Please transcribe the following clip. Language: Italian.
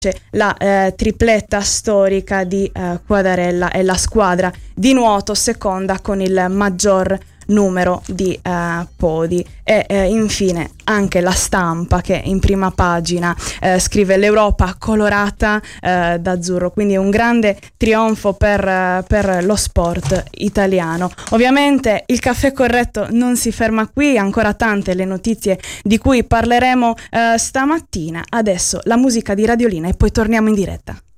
la tripletta storica di Quadarella e la squadra di nuoto seconda con il maggior numero di podi. E infine anche La Stampa, che in prima pagina scrive l'Europa colorata d'azzurro, quindi un grande trionfo per lo sport italiano. Ovviamente il caffè corretto non si ferma qui, ancora tante le notizie di cui parleremo stamattina. Adesso la musica di Radiolina e poi torniamo in diretta.